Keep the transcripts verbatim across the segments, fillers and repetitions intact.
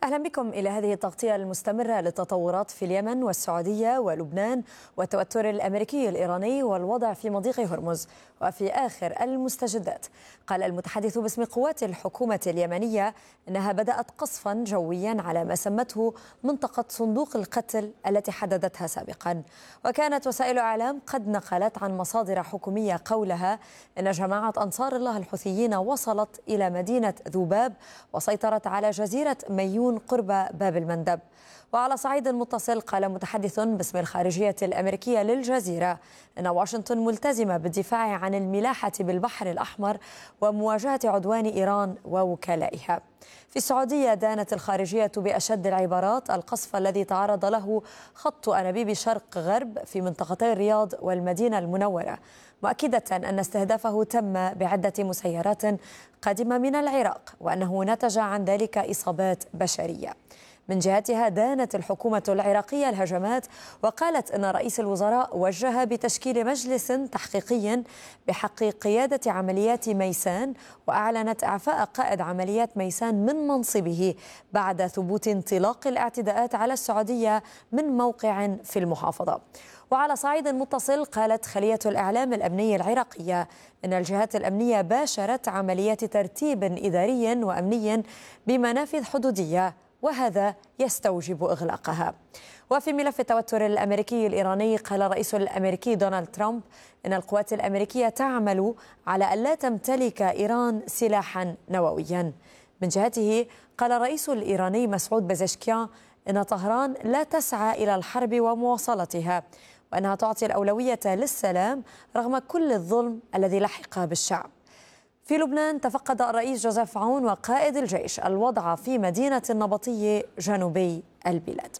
أهلا بكم إلى هذه التغطية المستمرة للتطورات في اليمن والسعودية ولبنان والتوتر الأمريكي الإيراني والوضع في مضيق هرمز. وفي آخر المستجدات، قال المتحدث باسم قوات الحكومة اليمنية أنها بدأت قصفا جويا على ما سمته منطقة صندوق القتل التي حددتها سابقا. وكانت وسائل إعلام قد نقلت عن مصادر حكومية قولها أن جماعة أنصار الله الحوثيين وصلت إلى مدينة ذباب وسيطرت على جزيرة ميون قرب باب المندب. وعلى صعيد متصل، قال متحدث باسم الخارجية الأمريكية للجزيرة أن واشنطن ملتزمة بالدفاع عن الملاحة بالبحر الأحمر ومواجهة عدوان إيران ووكلائها. في السعودية، دانت الخارجية بأشد العبارات القصف الذي تعرض له خط أنابيب شرق غرب في منطقتي الرياض والمدينة المنورة، مؤكدة أن استهدافه تم بعدة مسيرات قادمة من العراق وأنه نتج عن ذلك إصابات بشرية. من جهتها، دانت الحكومة العراقية الهجمات وقالت أن رئيس الوزراء وجه بتشكيل مجلس تحقيقي بحق قيادة عمليات ميسان، وأعلنت إعفاء قائد عمليات ميسان من منصبه بعد ثبوت انطلاق الاعتداءات على السعودية من موقع في المحافظة. وعلى صعيد متصل، قالت خلية الإعلام الأمني العراقية أن الجهات الأمنية باشرت عمليات ترتيب إداري وأمني بمنافذ حدودية، وهذا يستوجب إغلاقها. وفي ملف التوتر الأمريكي الإيراني، قال الرئيس الأمريكي دونالد ترامب أن القوات الأمريكية تعمل على ألا تمتلك إيران سلاحا نوويا. من جهته، قال الرئيس الإيراني مسعود بزشكيان أن طهران لا تسعى إلى الحرب ومواصلتها، وأنها تعطي الأولوية للسلام رغم كل الظلم الذي لحق بالشعب. في لبنان، تفقد الرئيس جوزيف عون وقائد الجيش الوضع في مدينة النبطية جنوبي البلاد.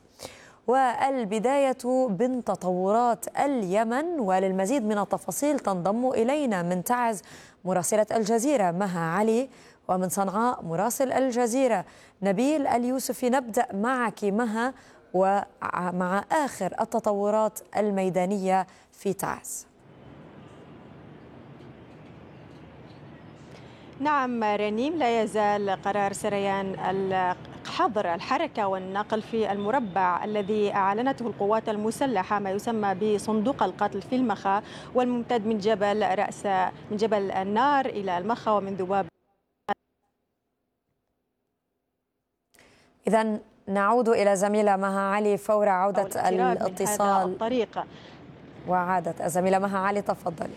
والبداية من تطورات اليمن، وللمزيد من التفاصيل تنضم إلينا من تعز مراسلة الجزيرة مها علي، ومن صنعاء مراسل الجزيرة نبيل اليوسفي. نبدأ معك مها ومع آخر التطورات الميدانية في تعز. نعم رنيم، لا يزال قرار سريان حظر الحركة والنقل في المربع الذي أعلنته القوات المسلحة، ما يسمى بصندوق القتل في المخا، والممتد من جبل رأس من جبل النار إلى المخا ومن ذباب. إذن نعود إلى زميلة مها علي فور عودة الاتصال الطريق. وعادت الزميلة مها علي، تفضلي.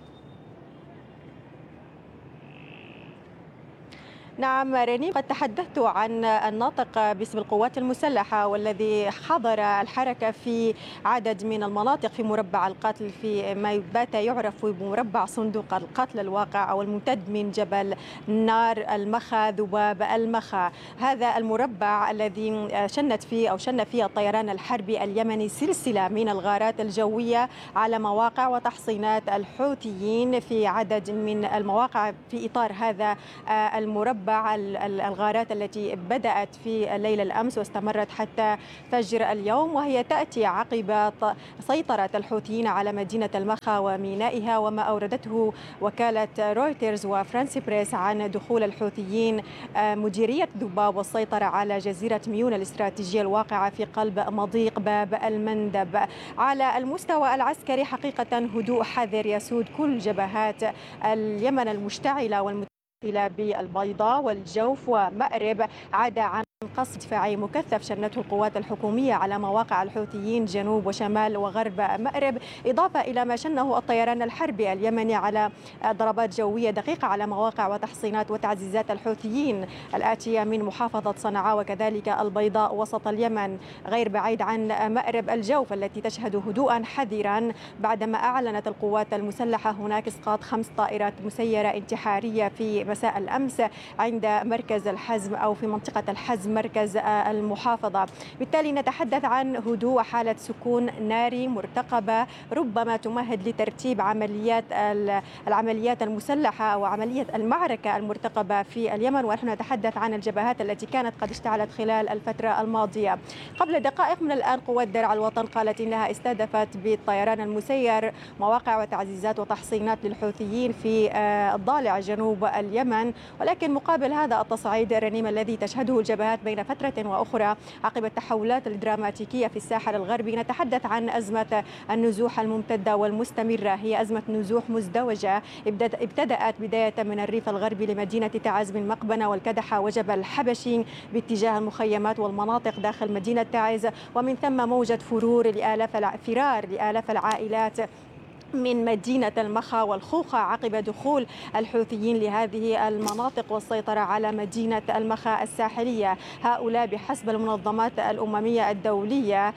نعم رنيم، قد تحدثت عن الناطق باسم القوات المسلحة والذي حظر الحركة في عدد من المناطق في مربع القتل في ما بات يعرف بمربع صندوق القتل الواقع أو الممتد من جبل نار المخا ذباب المخا. هذا المربع الذي شنت فيه أو شن فيه الطيران الحربي اليمني سلسلة من الغارات الجوية على مواقع وتحصينات الحوثيين في عدد من المواقع في إطار هذا المربع. الغارات التي بدأت في ليلة الأمس واستمرت حتى فجر اليوم، وهي تأتي عقب سيطرة الحوثيين على مدينة المخا ومينائها، وما أوردته وكالة رويترز وفرانسي بريس عن دخول الحوثيين مديرية ذباب والسيطرة على جزيرة ميون الاستراتيجية الواقعة في قلب مضيق باب المندب. على المستوى العسكري، حقيقة هدوء حذر يسود كل جبهات اليمن المشتعلة والمت إلى بالبيضاء والجوف ومأرب، عدا عن قصف دفاعي مكثف شنته القوات الحكومية على مواقع الحوثيين جنوب وشمال وغرب مأرب، إضافة إلى ما شنه الطيران الحربي اليمني على ضربات جوية دقيقة على مواقع وتحصينات وتعزيزات الحوثيين الآتية من محافظة صنعاء وكذلك البيضاء وسط اليمن، غير بعيد عن مأرب الجوف التي تشهد هدوءا حذرا بعدما أعلنت القوات المسلحة هناك إسقاط خمس طائرات مسيرة انتحارية في مساء الأمس عند مركز الحزم أو في منطقة الحزم مركز المحافظة. بالتالي نتحدث عن هدوء وحالة سكون ناري مرتقبة ربما تمهد لترتيب عمليات العمليات المسلحة أو عملية المعركة المرتقبة في اليمن، ونحن نتحدث عن الجبهات التي كانت قد اشتعلت خلال الفترة الماضية. قبل دقائق من الآن قوات درع الوطن قالت إنها استهدفت بالطيران المسير مواقع وتعزيزات وتحصينات للحوثيين في الضالع جنوب اليمن، ولكن مقابل هذا التصعيد الرنيم الذي تشهده الجبهات بين بين فترة وأخرى عقب التحولات الدراماتيكية في الساحل الغربي. نتحدث عن أزمة النزوح الممتدة والمستمرة، هي أزمة نزوح مزدوجة ابتدأت بداية من الريف الغربي لمدينة تعز من مقبنة والكدحة وجبل الحبشي باتجاه المخيمات والمناطق داخل مدينة تعز، ومن ثم موجة فرور لآلاف فرار لآلاف العائلات من مدينة المخا والخوخة عقب دخول الحوثيين لهذه المناطق والسيطرة على مدينة المخا الساحلية. هؤلاء بحسب المنظمات الأممية الدولية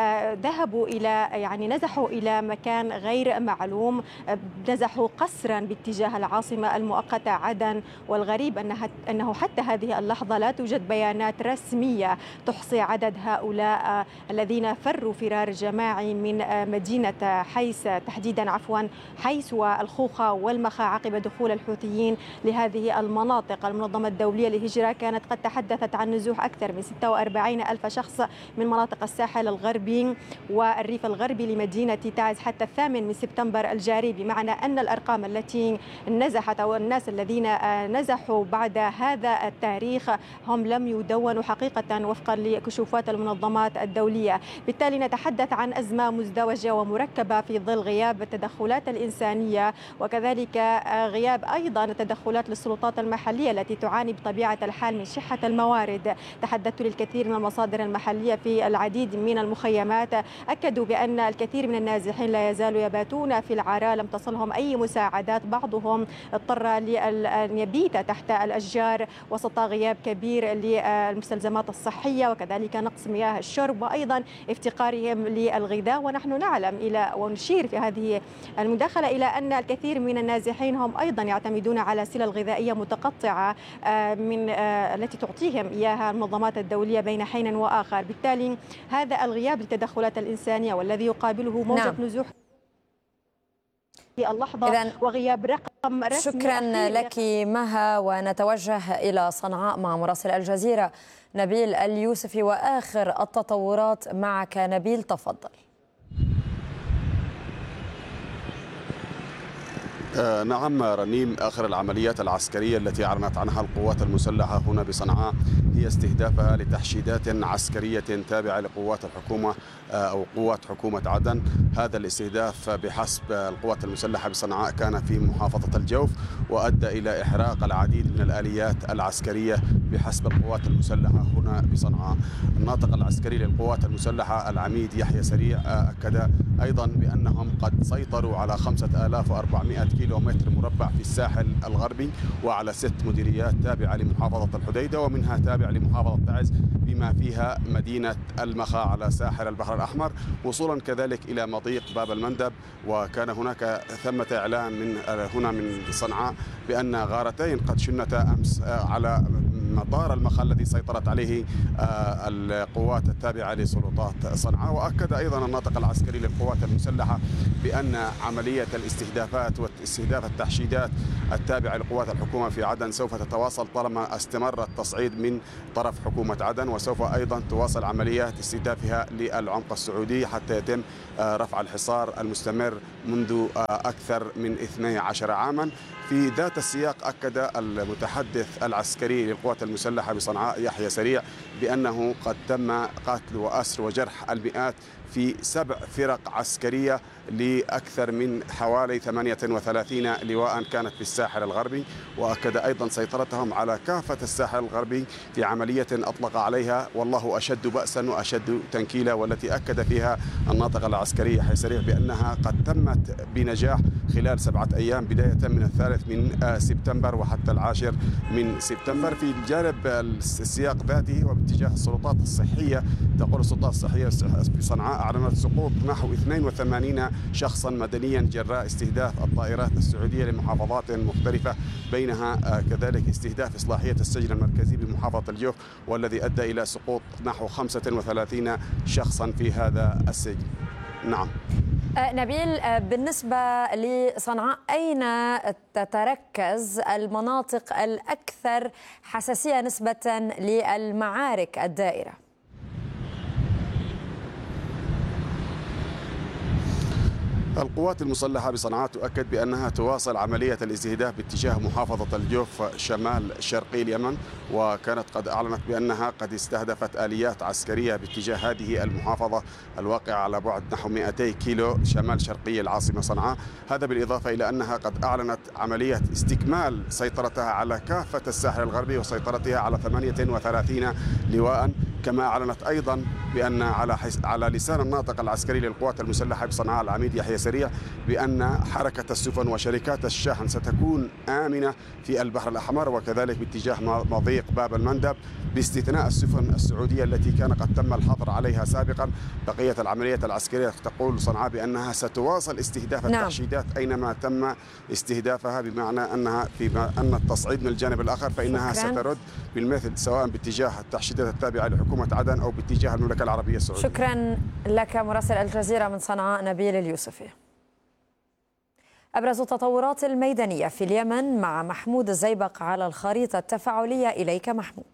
ذهبوا إلى يعني نزحوا إلى مكان غير معلوم، نزحوا قسرا باتجاه العاصمة المؤقتة عدن. والغريب أنها أنه حتى هذه اللحظة لا توجد بيانات رسمية تحصي عدد هؤلاء الذين فروا فرار جماعي من مدينة حيس تحديدا عفوا حيث والخوخة والمخا عقب دخول الحوثيين لهذه المناطق. المنظمة الدولية للهجرة كانت قد تحدثت عن نزوح أكثر من ستة وأربعين ألف شخص من مناطق الساحل الغربي والريف الغربي لمدينة تعز حتى الثامن من سبتمبر الجاري، بمعنى أن الأرقام التي نزحت أو الناس الذين نزحوا بعد هذا التاريخ هم لم يدونوا حقيقة وفقا لكشوفات المنظمات الدولية. بالتالي نتحدث عن أزمة مزدوجة ومركبة في ظل غياب التدخلات الإنسانية، وكذلك غياب أيضا التدخلات للسلطات المحلية التي تعاني بطبيعة الحال من شحة الموارد. تحدثت للكثير من المصادر المحلية في العديد من المخيمات، أكدوا بأن الكثير من النازحين لا يزالوا يباتون في العراء، لم تصلهم أي مساعدات، بعضهم اضطر لأن يبيت تحت الأشجار وسط غياب كبير للمستلزمات الصحية وكذلك نقص مياه الشرب وأيضا افتقارهم للغذاء. ونحن نعلم إلى ونشير في هذه المداخلة إلى أن الكثير من النازحين هم أيضا يعتمدون على سلل غذائية متقطعة من التي تعطيهم إياها المنظمات الدولية بين حين وآخر. بالتالي هذا الغياب للتدخلات الإنسانية والذي يقابله موجة نعم. نزوح في اللحظة وغياب رقم رسمي. شكرا لك مها، ونتوجه إلى صنعاء مع مراسل الجزيرة نبيل اليوسفي وآخر التطورات معك. نبيل تفضل. آه نعم رنيم، آخر العمليات العسكرية التي أعلنت عنها القوات المسلحة هنا بصنعاء هي استهدافها لتحشيدات عسكرية تابعة لقوات الحكومة آه أو قوات حكومة عدن. هذا الاستهداف بحسب القوات المسلحة بصنعاء كان في محافظة الجوف وأدى إلى إحراق العديد من الآليات العسكرية بحسب القوات المسلحة هنا بصنعاء. الناطق العسكري للقوات المسلحة العميد يحيى سريع آه أكد أيضا بأنهم قد سيطروا على خمسة آلاف وأربعمائة كيلومتر مربع في الساحل الغربي وعلى ست مديريات تابعة لمحافظة الحديدة ومنها تابعة لمحافظة تعز بما فيها مدينة المخا على ساحل البحر الأحمر، وصولا كذلك إلى مضيق باب المندب. وكان هناك ثمة إعلان من هنا من صنعاء بأن غارتين قد شنتا أمس على مطار المخا الذي سيطرت عليه القوات التابعة لسلطات صنعاء. وأكد أيضا الناطق العسكري للقوات المسلحة بأن عملية الاستهدافات واستهداف التحشيدات التابعة لقوات الحكومة في عدن سوف تتواصل طالما استمر التصعيد من طرف حكومة عدن، وسوف أيضا تواصل عمليات استهدافها للعمق السعودي حتى يتم رفع الحصار المستمر منذ أكثر من اثني عشر عاما. في ذات السياق أكد المتحدث العسكري للقوات المسلحة بصنعاء يحيى سريع بأنه قد تم قتل وأسر وجرح المئات في سبع فرق عسكرية لأكثر من حوالي ثمانية وثلاثين لواء كانت في الساحل الغربي. وأكد أيضا سيطرتهم على كافة الساحل الغربي في عملية أطلق عليها والله أشد بأسا وأشد تنكيلا، والتي أكد فيها الناطق العسكري يحيى سريع بأنها قد تمت بنجاح خلال سبعة أيام بداية من الثالث من سبتمبر وحتى العاشر من سبتمبر. في الجانب السياق ذاته وباتجاه السلطات الصحية، تقول السلطات الصحية في صنعاء أعلنت سقوط نحو اثنين وثمانين شخصا مدنيا جراء استهداف الطائرات السعودية لمحافظات مختلفة، بينها كذلك استهداف إصلاحية السجن المركزي بمحافظة الجوف والذي أدى إلى سقوط نحو خمسة وثلاثين شخصا في هذا السجن. نعم نبيل، بالنسبة لصنعاء أين تتركز المناطق الأكثر حساسية نسبة للمعارك الدائرة؟ القوات المسلحة بصنعاء تؤكد بأنها تواصل عملية الاستهداف باتجاه محافظة الجوف شمال شرقي اليمن، وكانت قد أعلنت بأنها قد استهدفت آليات عسكرية باتجاه هذه المحافظة الواقعة على بعد نحو مئتي كيلو شمال شرقي العاصمة صنعاء. هذا بالإضافة إلى أنها قد أعلنت عملية استكمال سيطرتها على كافة الساحل الغربي وسيطرتها على ثمانية وثلاثين لواء. كما أعلنت أيضا بأن على على لسان الناطق العسكري للقوات المسلحة بصنعاء العميد يحيى سريع بأن حركة السفن وشركات الشحن ستكون آمنة في البحر الأحمر وكذلك باتجاه مضيق باب المندب، باستثناء السفن السعودية التي كان قد تم الحظر عليها سابقا. بقية العملية العسكرية تقول صنعاء بأنها ستواصل استهداف نعم. التحشيدات أينما تم استهدافها، بمعنى أنها في أن التصعيد من الجانب الآخر فإنها شكراً. سترد بالمثل سواء باتجاه التحشيدات التابعة لحكومة عدن أو باتجاه المملكة العربية السعودية. شكرا لك مراسل الجزيرة من صنعاء نبيل اليوسفي. أبرز التطورات الميدانية في اليمن مع محمود الزيبق على الخريطة التفاعلية. إليك محمود.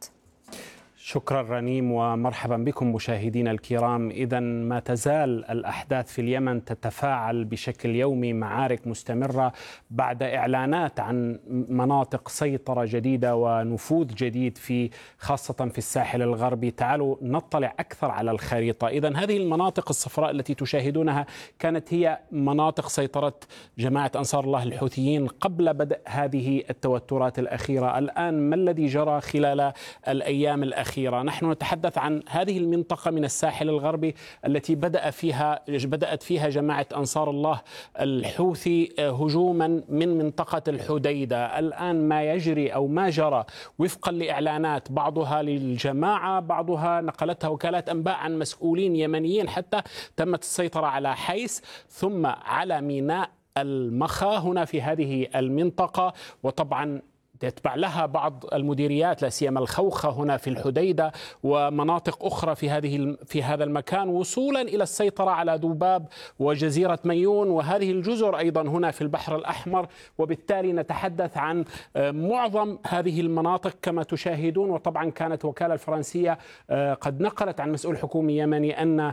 شكرا رنيم ومرحبا بكم مشاهدينا الكرام. إذا ما تزال الأحداث في اليمن تتفاعل بشكل يومي، معارك مستمرة بعد إعلانات عن مناطق سيطرة جديدة ونفوذ جديد في خاصة في الساحل الغربي. تعالوا نطلع أكثر على الخريطة. إذا هذه المناطق الصفراء التي تشاهدونها كانت هي مناطق سيطرة جماعة أنصار الله الحوثيين قبل بدء هذه التوترات الأخيرة. الآن ما الذي جرى خلال الأيام الأخيرة؟ نحن نتحدث عن هذه المنطقة من الساحل الغربي التي بدأ فيها بدأت فيها جماعة أنصار الله الحوثي هجوما من منطقة الحديدة. الآن ما يجري أو ما جرى وفقا لإعلانات بعضها للجماعة بعضها نقلتها وكالات أنباء عن مسؤولين يمنيين، حتى تمت السيطرة على حيس ثم على ميناء المخا هنا في هذه المنطقة، وطبعا يتبع لها بعض المديريات لا سيما الخوخة هنا في الحديدة ومناطق أخرى في هذه في هذا المكان، وصولا إلى السيطرة على ذباب وجزيرة ميون وهذه الجزر أيضا هنا في البحر الأحمر. وبالتالي نتحدث عن معظم هذه المناطق كما تشاهدون. وطبعا كانت وكالة الفرنسية قد نقلت عن مسؤول حكومي يمني أن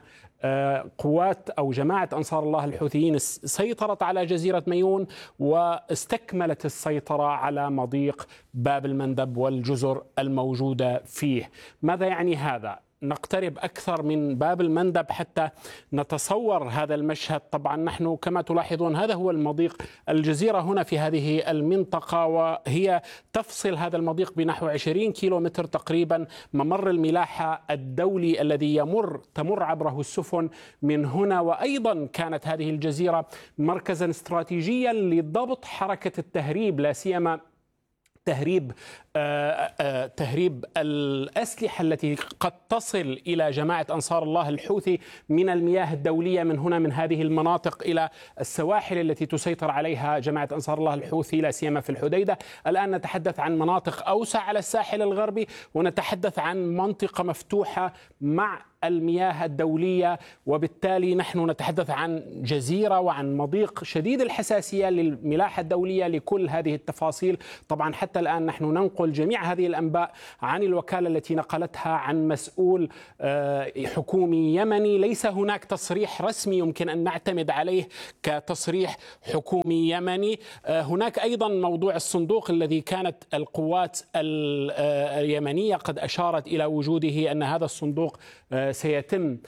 قوات أو جماعة أنصار الله الحوثيين سيطرت على جزيرة ميون واستكملت السيطرة على مضيق باب المندب والجزر الموجودة فيه. ماذا يعني هذا؟ نقترب أكثر من باب المندب حتى نتصور هذا المشهد. طبعا نحن كما تلاحظون هذا هو المضيق، الجزيرة هنا في هذه المنطقة، وهي تفصل هذا المضيق بنحو عشرين كيلو متر تقريبا ممر الملاحة الدولي الذي يمر تمر عبره السفن من هنا. وأيضا كانت هذه الجزيرة مركزا استراتيجيا لضبط حركة التهريب لا سيما تهريب آه آه تهريب الأسلحة التي قد تصل إلى جماعة أنصار الله الحوثي من المياه الدولية من هنا من هذه المناطق إلى السواحل التي تسيطر عليها جماعة أنصار الله الحوثي لا سيما في الحديدة. الآن نتحدث عن مناطق أوسع على الساحل الغربي ونتحدث عن منطقة مفتوحة مع المياه الدولية، وبالتالي نحن نتحدث عن جزيرة وعن مضيق شديد الحساسية للملاحة الدولية لكل هذه التفاصيل. طبعا حتى الآن نحن ننقل جميع هذه الأنباء عن الوكالة التي نقلتها عن مسؤول حكومي يمني. ليس هناك تصريح رسمي يمكن أن نعتمد عليه كتصريح حكومي يمني. هناك أيضا موضوع الصندوق الذي كانت القوات اليمنية قد أشارت إلى وجوده، أن هذا الصندوق سيتم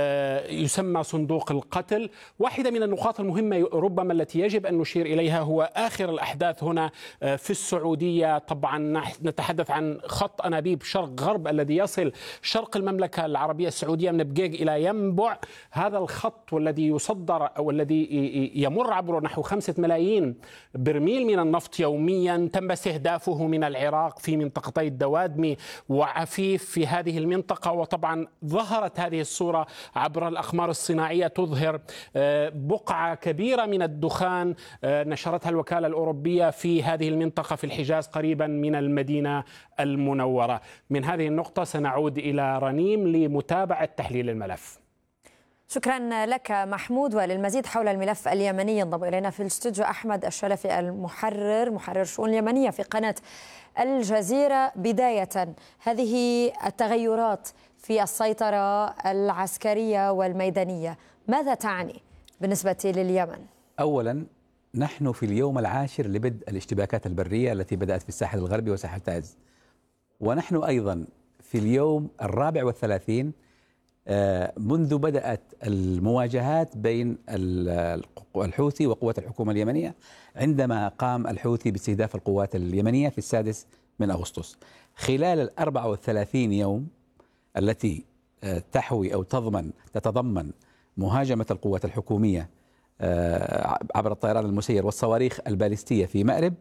يسمى صندوق القتل. واحدة من النقاط المهمة ربما التي يجب أن نشير إليها هو آخر الأحداث هنا في السعودية. طبعا نتحدث عن خط أنابيب شرق غرب الذي يصل شرق المملكة العربية السعودية من بقيق إلى ينبع. هذا الخط والذي يصدر أو الذي يمر عبره نحو خمسة ملايين برميل من النفط يوميا، تم استهدافه من العراق في منطقتي الدوادمي وعفيف في هذه المنطقة. وطبعا ظهرت هذه الصورة عبر الأقمار الصناعية تظهر بقعة كبيرة من الدخان نشرتها الوكالة الأوروبية في هذه المنطقة في الحجاز قريبا من المدينة المنورة. من هذه النقطة سنعود إلى رنيم لمتابعة تحليل الملف. شكرا لك محمود. وللمزيد حول الملف اليمني ينضم إلينا في الاستوديو أحمد الشلفي المحرر محرر الشؤون اليمنية في قناة الجزيرة. بداية، هذه التغيرات في السيطرة العسكرية والميدانية ماذا تعني بالنسبة لليمن؟ أولا نحن في اليوم العاشر لبدء الاشتباكات البرية التي بدأت في الساحل الغربي وساحل تعز، ونحن أيضا في اليوم الرابع والثلاثين منذ بدأت المواجهات بين الحوثي وقوات الحكومة اليمنية، عندما قام الحوثي باستهداف القوات اليمنية في السادس من أغسطس. خلال الأربع والثلاثين يوم التي تحوي أو تضمن تتضمن مهاجمة القوات الحكومية عبر الطيران المسير والصواريخ البالستية في مأرب،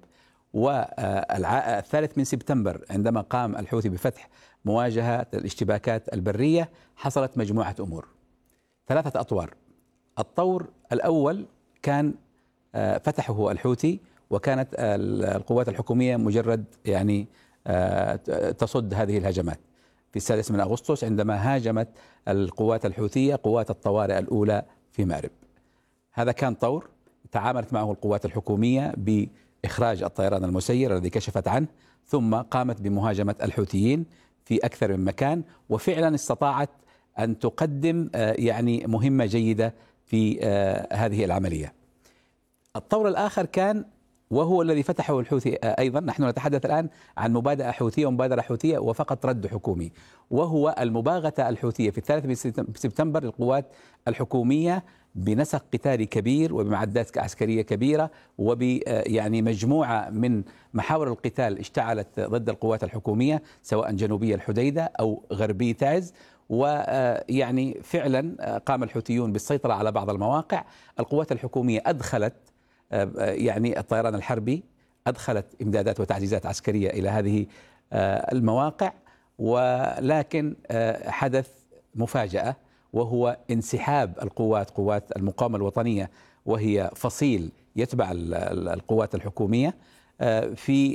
والثالث من سبتمبر عندما قام الحوثي بفتح مواجهة الاشتباكات البرية، حصلت مجموعة أمور، ثلاثة أطوار. الطور الأول كان فتحه الحوثي، وكانت القوات الحكومية مجرد يعني تصد هذه الهجمات في السادس من أغسطس عندما هاجمت القوات الحوثية قوات الطوارئ الأولى في مأرب. هذا كان طور تعاملت معه القوات الحكومية بإخراج الطيران المسير الذي كشفت عنه، ثم قامت بمهاجمة الحوثيين في أكثر من مكان، وفعلا استطاعت أن تقدم يعني مهمة جيدة في هذه العملية. الطور الآخر كان وهو الذي فتحه الحوثي أيضا، نحن نتحدث الآن عن مبادئة حوثية ومبادرة حوثية وفقط رد حكومي، وهو المباغتة الحوثية في الثالث من سبتمبر للقوات الحكومية بنسق قتالي كبير وبمعدات عسكرية كبيرة وب يعني مجموعة من محاور القتال اشتعلت ضد القوات الحكومية سواء جنوبي الحديدة أو غربي تعز، ويعني فعلا قام الحوثيون بالسيطرة على بعض المواقع. القوات الحكومية أدخلت يعني الطيران الحربي، أدخلت إمدادات وتعزيزات عسكرية إلى هذه المواقع، ولكن حدث مفاجأة وهو انسحاب القوات قوات المقاومة الوطنية، وهي فصيل يتبع القوات الحكومية في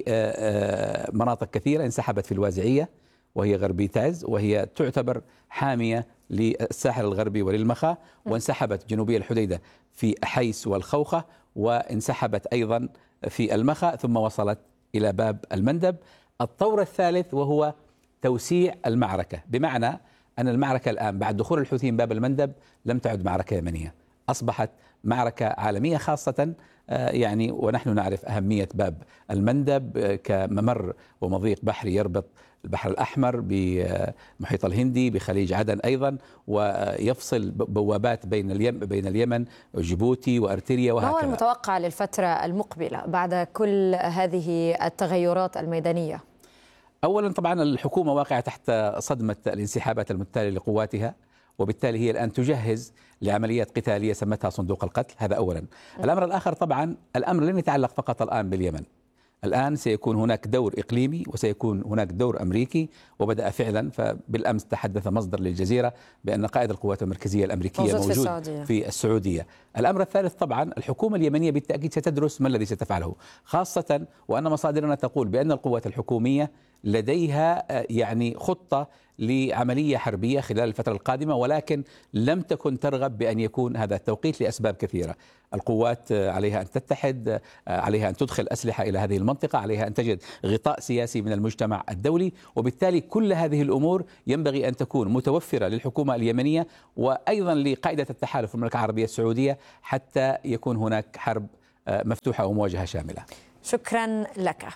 مناطق كثيرة. انسحبت في الوازعية وهي غربي تعز، وهي تعتبر حامية للساحل الغربي وللمخا، وانسحبت جنوبي الحديدة في أحيس والخوخة، وانسحبت أيضا في المخا، ثم وصلت إلى باب المندب. الطور الثالث وهو توسيع المعركة، بمعنى أن المعركة الآن بعد دخول الحوثيين باب المندب لم تعد معركة يمنية، أصبحت معركة عالمية، خاصة يعني ونحن نعرف أهمية باب المندب كممر ومضيق بحري يربط البحر الأحمر بمحيط الهندي بخليج عدن أيضا، ويفصل بوابات بين اليمن بين اليمن وجيبوتي وأرتريا وهكذا. ما هو المتوقع للفترة المقبلة بعد كل هذه التغيرات الميدانية؟ أولا طبعا الحكومة واقعة تحت صدمة الانسحابات المتتالية لقواتها، وبالتالي هي الآن تجهز لعمليات قتالية سمتها صندوق القتل. هذا أولا. الأمر الآخر طبعا الأمر لن يتعلق فقط الآن باليمن، الآن سيكون هناك دور إقليمي وسيكون هناك دور أمريكي، وبدأ فعلا. فبالأمس تحدث مصدر للجزيرة بأن قائد القوات المركزية الأمريكية موجود في السعودية. في السعودية. الأمر الثالث طبعا الحكومة اليمنية بالتأكيد ستدرس ما الذي ستفعله، خاصة وأن مصادرنا تقول بأن القوات الحكومية لديها يعني خطة لعملية حربية خلال الفترة القادمة، ولكن لم تكن ترغب بأن يكون هذا التوقيت لأسباب كثيرة. القوات عليها أن تتحد، عليها أن تدخل أسلحة إلى هذه المنطقة، عليها أن تجد غطاء سياسي من المجتمع الدولي، وبالتالي كل هذه الأمور ينبغي أن تكون متوفرة للحكومة اليمنية وأيضا لقائدة التحالف في المملكة العربية السعودية حتى يكون هناك حرب مفتوحة ومواجهة شاملة. شكرا لك.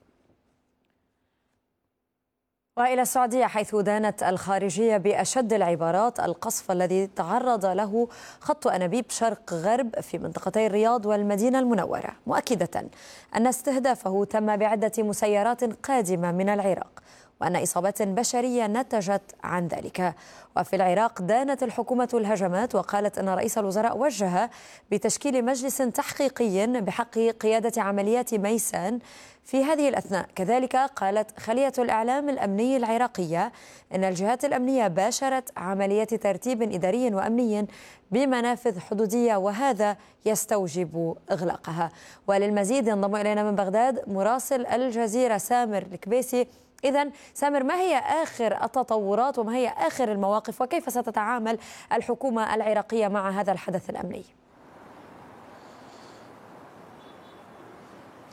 وإلى السعودية، حيث دانت الخارجية بأشد العبارات القصف الذي تعرض له خط أنابيب شرق غرب في منطقتي الرياض والمدينة المنورة، مؤكدة أن استهدافه تم بعدة مسيرات قادمة من العراق، وأن إصابات بشرية نتجت عن ذلك. وفي العراق دانت الحكومة الهجمات، وقالت أن رئيس الوزراء وجه بتشكيل مجلس تحقيقي بحق قيادة عمليات ميسان في هذه الأثناء. كذلك قالت خلية الإعلام الأمني العراقية أن الجهات الأمنية باشرت عمليات ترتيب إداري وأمني بمنافذ حدودية، وهذا يستوجب إغلاقها. وللمزيد ينضم إلينا من بغداد مراسل الجزيرة سامر الكبيسي. إذن سامر، ما هي آخر التطورات وما هي آخر المواقف، وكيف ستتعامل الحكومة العراقية مع هذا الحدث الأمني؟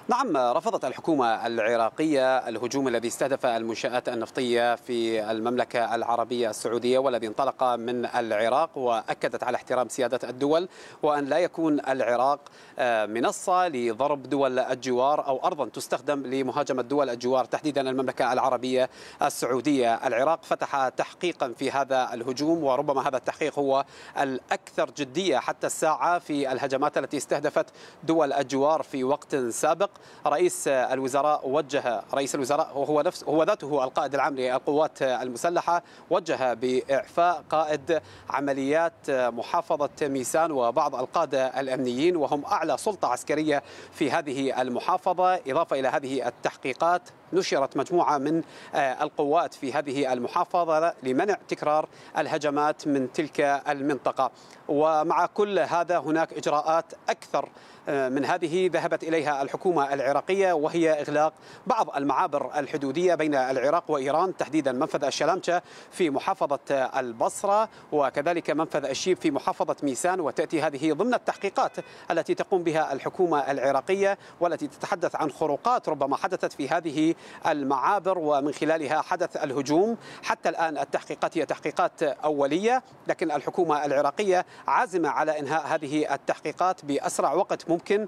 نعم، رفضت الحكومة العراقية الهجوم الذي استهدف المنشآت النفطية في المملكة العربية السعودية والذي انطلق من العراق، وأكدت على احترام سيادة الدول وأن لا يكون العراق منصة لضرب دول الجوار أو أرضا تستخدم لمهاجمة دول الجوار، تحديدا المملكة العربية السعودية. العراق فتح تحقيقا في هذا الهجوم، وربما هذا التحقيق هو الأكثر جدية حتى الساعة في الهجمات التي استهدفت دول الجوار في وقت سابق. رئيس الوزراء وجه رئيس الوزراء وهو نفس هو ذاته القائد العام للقوات المسلحة وجه بإعفاء قائد عمليات محافظة ميسان وبعض القادة الأمنيين وهم أعلى سلطة عسكرية في هذه المحافظة. إضافة إلى هذه التحقيقات نشرت مجموعة من القوات في هذه المحافظة لمنع تكرار الهجمات من تلك المنطقة. ومع كل هذا هناك إجراءات أكثر من هذه ذهبت إليها الحكومة العراقية، وهي إغلاق بعض المعابر الحدودية بين العراق وإيران، تحديدا منفذ الشلامشة في محافظة البصرة وكذلك منفذ الشيب في محافظة ميسان. وتأتي هذه ضمن التحقيقات التي تقوم بها الحكومة العراقية والتي تتحدث عن خروقات ربما حدثت في هذه المعابر ومن خلالها حدث الهجوم. حتى الآن التحقيقات هي تحقيقات أولية، لكن الحكومة العراقية عازمة على إنهاء هذه التحقيقات بأسرع وقت ممكن،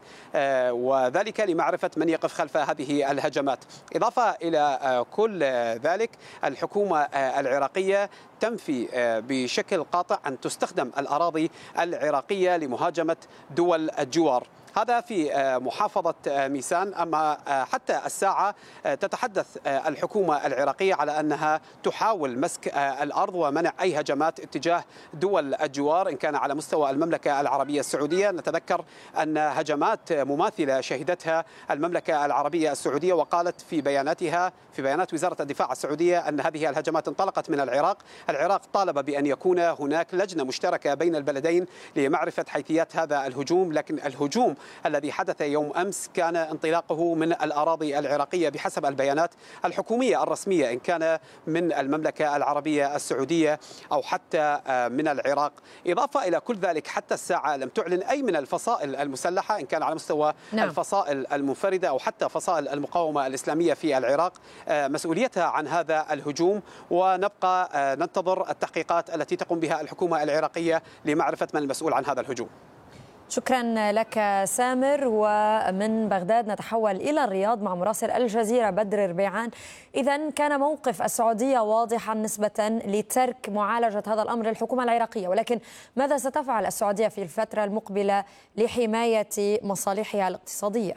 وذلك لمعرفة من يقف خلف هذه الهجمات. إضافة إلى كل ذلك الحكومة العراقية تنفي بشكل قاطع أن تستخدم الأراضي العراقية لمهاجمة دول الجوار. هذا في محافظة ميسان. أما حتى الساعة تتحدث الحكومة العراقية على أنها تحاول مسك الأرض ومنع أي هجمات اتجاه دول الجوار إن كان على مستوى المملكة العربية السعودية. نتذكر أن هجمات مماثلة شهدتها المملكة العربية السعودية، وقالت في بياناتها في بيانات وزارة الدفاع السعودية أن هذه الهجمات انطلقت من العراق. العراق طالب بأن يكون هناك لجنة مشتركة بين البلدين لمعرفة حيثيات هذا الهجوم، لكن الهجوم الذي حدث يوم أمس كان انطلاقه من الأراضي العراقية بحسب البيانات الحكومية الرسمية، إن كان من المملكة العربية السعودية أو حتى من العراق. إضافة إلى كل ذلك حتى الساعة لم تعلن أي من الفصائل المسلحة إن كان على مستوى نعم. الفصائل المنفردة أو حتى فصائل المقاومة الإسلامية في العراق مسؤوليتها عن هذا الهجوم، ونبقى ننتظر التحقيقات التي تقوم بها الحكومة العراقية لمعرفة من المسؤول عن هذا الهجوم. شكرا لك سامر. ومن بغداد نتحول إلى الرياض مع مراسل الجزيرة بدر ربيعان. إذن كان موقف السعودية واضحا نسبة لترك معالجة هذا الأمر للحكومة العراقية، ولكن ماذا ستفعل السعودية في الفترة المقبلة لحماية مصالحها الاقتصادية؟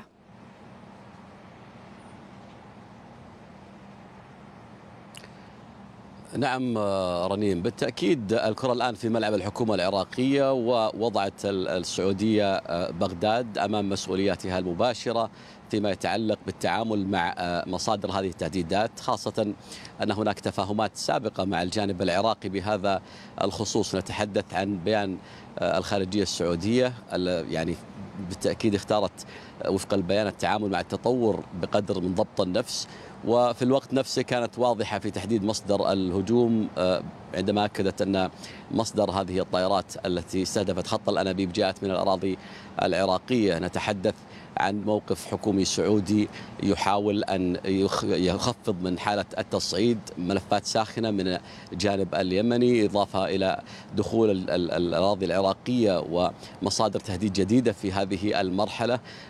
نعم رنيم، بالتأكيد الكرة الآن في ملعب الحكومة العراقية، ووضعت السعودية بغداد أمام مسؤولياتها المباشرة فيما يتعلق بالتعامل مع مصادر هذه التهديدات، خاصة أن هناك تفاهمات سابقة مع الجانب العراقي بهذا الخصوص. نتحدث عن بيان الخارجية السعودية، يعني بالتأكيد اختارت وفق البيان التعامل مع التطور بقدر من ضبط النفس، وفي الوقت نفسه كانت واضحة في تحديد مصدر الهجوم عندما أكدت أن مصدر هذه الطائرات التي استهدفت خط الأنابيب جاءت من الأراضي العراقية. نتحدث عن موقف حكومي سعودي يحاول أن يخفض من حالة التصعيد ملفات ساخنة من الجانب اليمني، إضافة إلى دخول الأراضي العراقية ومصادر تهديد جديدة في هذه المرحلة.